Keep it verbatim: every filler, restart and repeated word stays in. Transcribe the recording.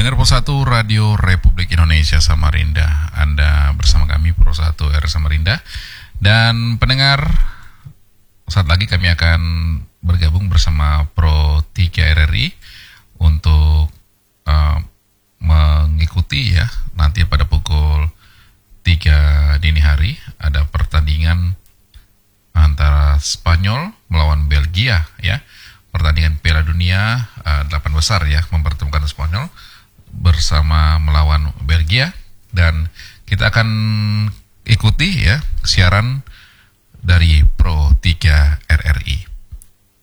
Pendengar Pro satu Radio Republik Indonesia Samarinda, Anda bersama kami Pro satu R Samarinda. Dan pendengar, saat lagi kami akan bergabung bersama Pro tiga R R I untuk uh, mengikuti ya nanti pada pukul tiga dini hari ada pertandingan antara Spanyol melawan Belgia ya. Pertandingan Piala Dunia uh, delapan besar ya, mempertemukan Spanyol bersama melawan Belgia, dan kita akan ikuti ya siaran dari Pro tiga R R I.